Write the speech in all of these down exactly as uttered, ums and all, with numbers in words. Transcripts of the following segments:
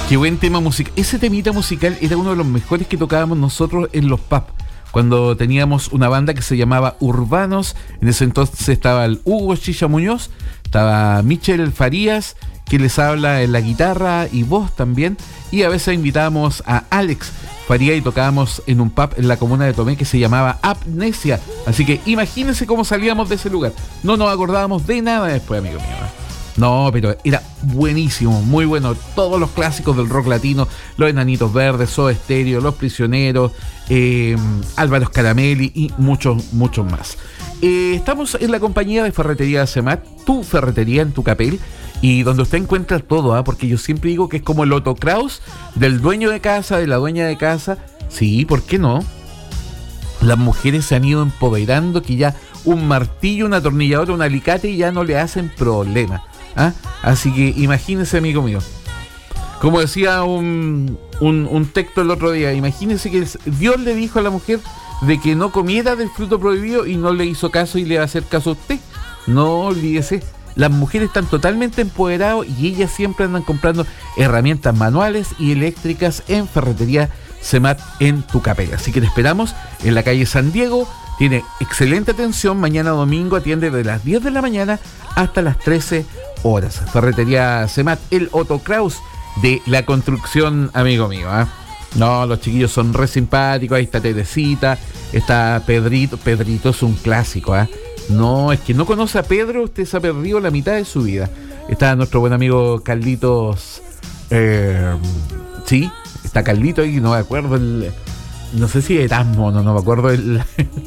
Qué buen tema musical. Ese temita musical era uno de los mejores que tocábamos nosotros en los pubs. Cuando teníamos una banda que se llamaba Urbanos, en ese entonces estaba el Hugo Chicha Muñoz, estaba Michel Farías, que les habla en la guitarra y voz también, y a veces invitábamos a Alex Farías y tocábamos en un pub en la comuna de Tomé que se llamaba Amnesia. Así que imagínense cómo salíamos de ese lugar. No nos acordábamos de nada después, amigo mío. No, pero era buenísimo, muy bueno. Todos los clásicos del rock latino, Los Enanitos Verdes, Soda Stereo, Los Prisioneros, eh, Álvaro Scaramelli y muchos, muchos más. Eh, estamos en la compañía de Ferretería Semat, tu ferretería en Tucapel, y donde usted encuentra todo, ¿eh? Porque yo siempre digo que es como el Otto Kraus del dueño de casa, de la dueña de casa. Sí, ¿por qué no? Las mujeres se han ido empoderando, que ya un martillo, un atornillador, un alicate ya no le hacen problema. ¿Ah? Así que imagínese, amigo mío, como decía un, un, un texto el otro día, imagínese que Dios le dijo a la mujer de que no comiera del fruto prohibido y no le hizo caso y le va a hacer caso a usted. No olvídese, las mujeres están totalmente empoderadas y ellas siempre andan comprando herramientas manuales y eléctricas en Ferretería Semat en Tucapel. Así que te esperamos en la calle San Diego. Tiene excelente atención. Mañana domingo atiende de las diez de la mañana hasta las trece horas. Ferretería Semat, el Otto Kraus de la construcción, amigo mío. ¿eh? No, los chiquillos son re simpáticos. Ahí está Teresita, está Pedrito. Pedrito es un clásico. ¿eh? No, es que no conoce a Pedro, usted se ha perdido la mitad de su vida. Está nuestro buen amigo Carlitos. Eh, sí, está Carlito ahí, no me acuerdo el... No sé si Erasmo, no, no me acuerdo el,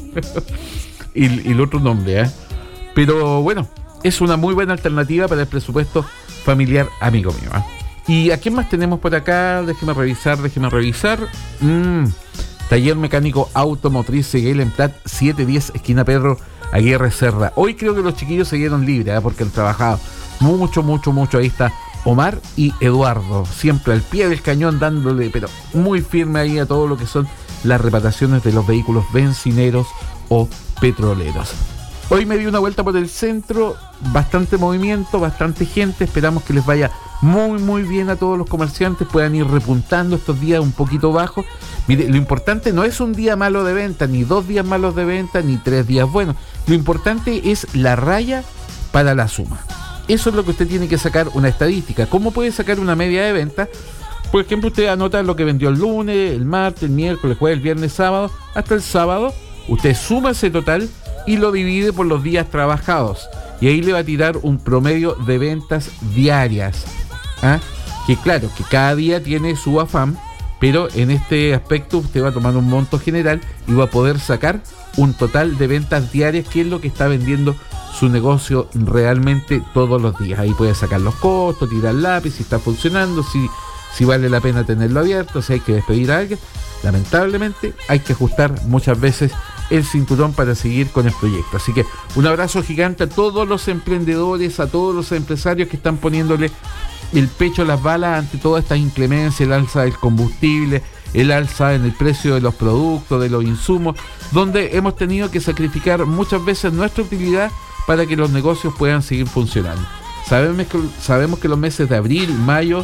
el, el otro nombre, ¿eh? Pero bueno, es una muy buena alternativa para el presupuesto familiar, amigo mío. ¿eh? ¿Y a quién más tenemos por acá? Déjeme revisar, déjeme revisar. Mm, Taller Mecánico Automotriz Seguel en Plat setecientos diez, esquina Pedro Aguirre Serra. Hoy creo que los chiquillos se dieron libres, ¿eh? Porque han trabajado mucho, mucho, mucho. Ahí está Omar y Eduardo, siempre al pie del cañón, dándole, pero muy firme ahí a todo lo que son las reparaciones de los vehículos bencineros o petroleros. Hoy me di una vuelta por el centro, bastante movimiento, bastante gente. Esperamos que les vaya muy muy bien a todos los comerciantes, puedan ir repuntando estos días un poquito bajos. Mire, lo importante no es un día malo de venta, ni dos días malos de venta, ni tres días buenos. Lo importante es la raya para la suma. Eso es lo que usted tiene que sacar, una estadística. ¿Cómo puede sacar una media de venta? Por ejemplo, usted anota lo que vendió el lunes, el martes, el miércoles, jueves, el viernes, sábado, hasta el sábado. Usted suma ese total y lo divide por los días trabajados. Y ahí le va a tirar un promedio de ventas diarias. ¿Ah? Que claro, que cada día tiene su afán, pero en este aspecto usted va a tomar un monto general y va a poder sacar un total de ventas diarias, que es lo que está vendiendo su negocio realmente todos los días. Ahí puede sacar los costos, tirar lápiz, si está funcionando, si... si vale la pena tenerlo abierto, si hay que despedir a alguien. Lamentablemente hay que ajustar muchas veces el cinturón para seguir con el proyecto. Así que un abrazo gigante a todos los emprendedores, a todos los empresarios que están poniéndole el pecho a las balas ante toda esta inclemencia, el alza del combustible, el alza en el precio de los productos, de los insumos, donde hemos tenido que sacrificar muchas veces nuestra utilidad para que los negocios puedan seguir funcionando. Sabemos que, sabemos que los meses de abril, mayo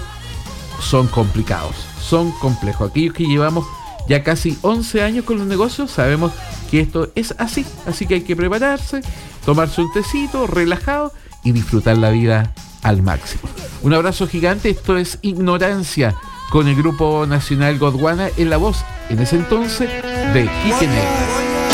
son complicados, son complejos. Aquellos que llevamos ya casi once años con los negocios sabemos que esto es así, así que hay que prepararse, tomarse un tecito, relajado y disfrutar la vida al máximo. Un abrazo gigante. Esto es Ignorancia con el grupo nacional Gondwana en la voz, en ese entonces, de Quique Negra.